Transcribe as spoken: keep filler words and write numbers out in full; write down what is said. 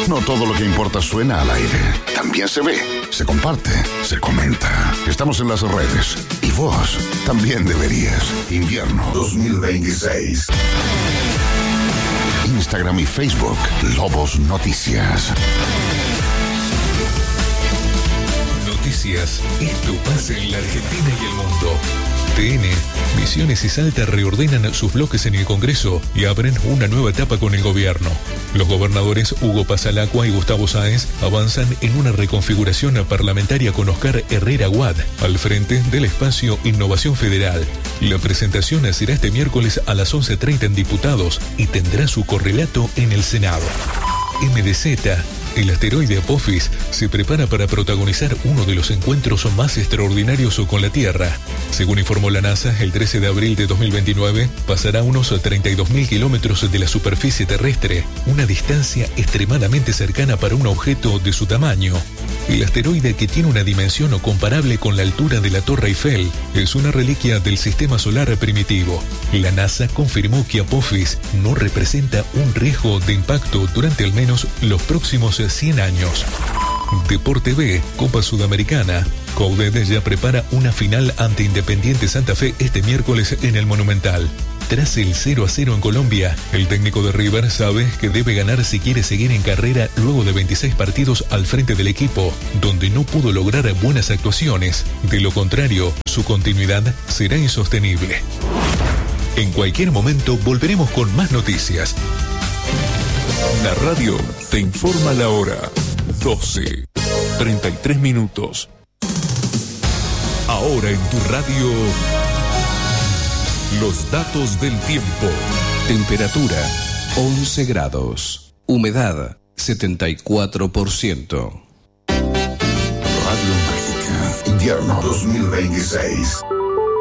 No todo lo que importa suena al aire. También se ve, se comparte, se comenta. Estamos en las redes. Y vos también deberías. Invierno dos mil veintiséis. Instagram y Facebook. Lobos Noticias. Noticias. Esto pasa en la Argentina y el mundo. T N, Misiones y Salta reordenan sus bloques en el Congreso y abren una nueva etapa con el gobierno. Los gobernadores Hugo Pasalacua y Gustavo Sáenz avanzan en una reconfiguración parlamentaria con Oscar Herrera Guad al frente del espacio Innovación Federal. La presentación será este miércoles a las once treinta en Diputados y tendrá su correlato en el Senado. M D Z. El asteroide Apophis se prepara para protagonizar uno de los encuentros más extraordinarios con la Tierra. Según informó la NASA, el trece de abril de dos mil veintinueve pasará a unos treinta y dos mil kilómetros de la superficie terrestre, una distancia extremadamente cercana para un objeto de su tamaño. El asteroide, que tiene una dimensión comparable con la altura de la Torre Eiffel, es una reliquia del sistema solar primitivo. La NASA confirmó que Apophis no representa un riesgo de impacto durante al menos los próximos cien años. Deporte B, Copa Sudamericana. Coudet ya prepara una final ante Independiente Santa Fe este miércoles en el Monumental. Tras el cero a cero en Colombia, el técnico de River sabe que debe ganar si quiere seguir en carrera luego de veintiséis partidos al frente del equipo, donde no pudo lograr buenas actuaciones. De lo contrario, su continuidad será insostenible. En cualquier momento volveremos con más noticias. La radio te informa la hora. doce, treinta y tres minutos. Ahora en tu radio, los datos del tiempo. Temperatura once grados. Humedad setenta y cuatro por ciento. Radio Mágica. Invierno dos mil veintiséis.